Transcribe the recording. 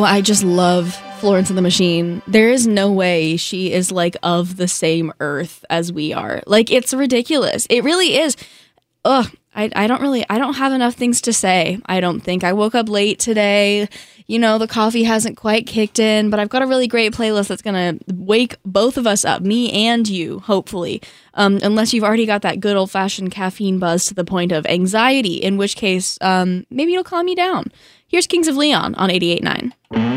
Oh, I just love Florence and the Machine. There is no way she is like of the same earth as we are. Like, it's ridiculous. It really is. Ugh. I don't have enough things to say. I don't think. I woke up late today. You know, the coffee hasn't quite kicked in, but I've got a really great playlist that's going to wake both of us up, me and you, hopefully. Unless you've already got that good old-fashioned caffeine buzz to the point of anxiety, in which case, maybe it'll calm you down. Here's Kings of Leon on 88.9.